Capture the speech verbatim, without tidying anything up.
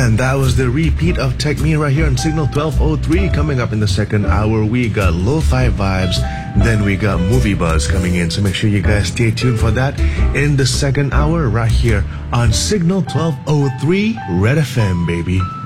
And that was the repeat of Tech Me right here on Signal twelve oh three. Coming up in the second hour, we got Lo-Fi Vibes. Then we got Movie Buzz coming in. So make sure you guys stay tuned for that in the second hour right here on Signal twelve oh three Red F M, baby.